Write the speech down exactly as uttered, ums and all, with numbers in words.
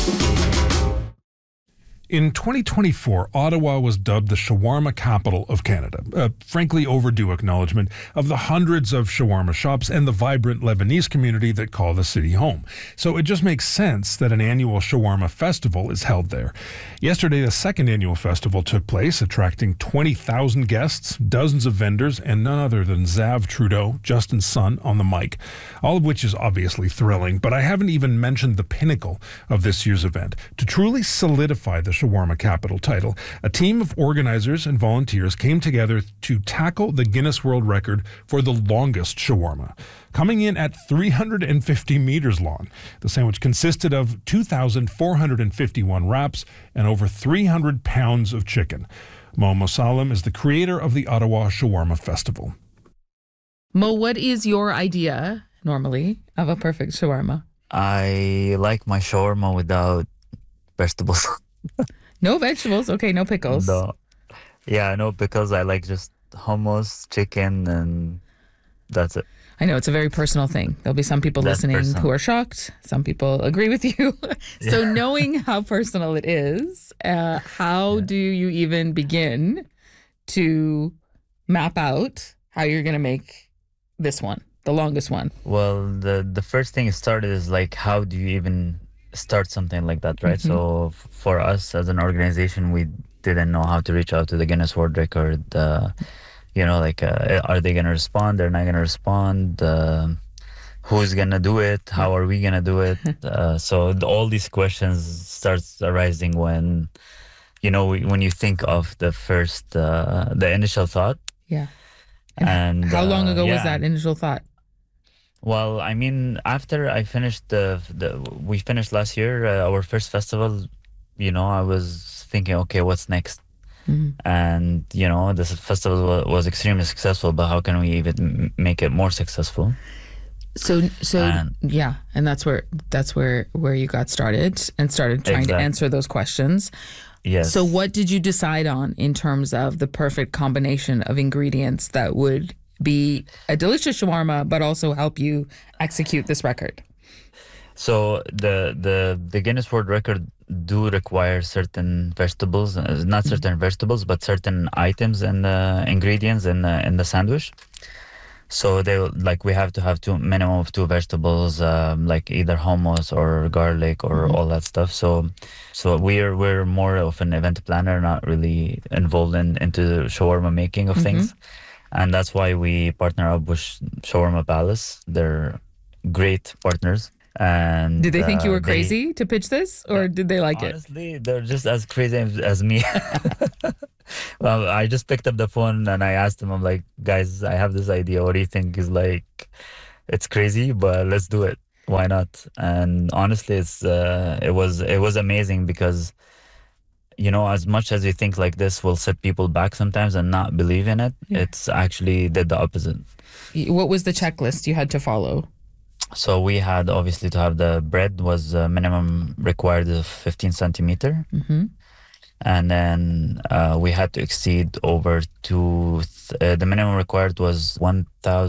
In twenty twenty-four, Ottawa was dubbed the shawarma capital of Canada, a frankly overdue acknowledgement of the hundreds of shawarma shops and the vibrant Lebanese community that call the city home. So it just makes sense that an annual shawarma festival is held there. Yesterday, the second annual festival took place, attracting twenty thousand guests, dozens of vendors, and none other than Zav Trudeau, Justin's son, on the mic, all of which is obviously thrilling, but I haven't even mentioned the pinnacle of this year's event. To truly solidify the shawarma capital title, a team of organizers and volunteers came together to tackle the Guinness World Record for the longest shawarma. Coming in at three hundred fifty meters long, the sandwich consisted of two thousand four hundred fifty-one wraps and over three hundred pounds of chicken. Mo Mosalem is the creator of the Ottawa Shawarma Festival. Mo, what is your idea, normally, of a perfect shawarma? I like my shawarma without vegetables. No vegetables? Okay, no pickles. No. Yeah, no pickles. I like just hummus, chicken, and that's it. I know, it's a very personal thing. There'll be some people That's listening personal. who are shocked. Some people agree with you. So Yeah. knowing how personal it is, uh, how Yeah. do you even begin to map out how you're going to make this one, the longest one? Well, the the first thing it started is like, how do you even start something like that, right? Mhm. So f- for us as an organization, we didn't know how to reach out to the Guinness World Record. Uh, you know, like, uh, are they going to respond? They're not going to respond. Uh, who's going to do it? How are we going to do it? uh, so th- all these questions starts arising when, you know, we- when you think of the first, uh, the initial thought. Yeah. And How long uh, ago was yeah. that initial thought? Well, I mean, after I finished the, the we finished last year, uh, our first festival, you know, I was thinking, okay, what's next? Mhm. And, you know, this festival wa- was extremely successful, but how can we even m- make it more successful? So, so And- yeah, and that's where that's where where you got started and started trying to Exact- answer those questions. Yes. So, what did you decide on in terms of the perfect combination of ingredients that would be a delicious shawarma, but also help you execute this record? So the the the Guinness World Record do require certain vegetables, uh, not certain vegetables, but certain items and uh, ingredients in the in the sandwich. So they will- like we have to have two minimum of two vegetables, um, like either hummus or garlic or Mhm. all that stuff. So so we're we're more of an event planner, not really involved in into the shawarma making of Mhm. things, and that's why we partner up with Shawarma Palace. They're great partners. And Did they think you uh, were they- crazy to pitch this, or did they like it? Honestly, they're just as crazy as, as me. Well, I just picked up the phone and I asked them, I'm like, guys, I have this idea. What do you think? Is like, it's crazy, but let's do it. Why not? And honestly, it's uh, it was it was amazing because, you know, as much as you think like this will set people back sometimes and not believe in it, Yeah. it's actually did the opposite. What was the checklist you had to follow? So we had obviously to have the bread was uh, minimum required of fifteen centimeter. Mm-hmm. And then uh, we had to exceed over two, th- uh, the minimum required was one thousand